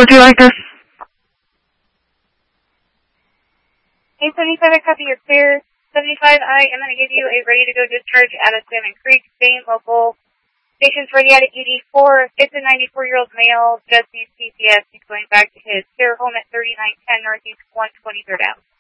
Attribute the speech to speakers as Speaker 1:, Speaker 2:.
Speaker 1: would you like this?
Speaker 2: 877, copy, you're clear. 75, I am going to give you a ready-to-go discharge out of Salmon Creek. Same local stations ready out of ED4. It's a 94-year-old male, just needs CPS. He's going back to his care home at 3910 Northeast 123rd Ave.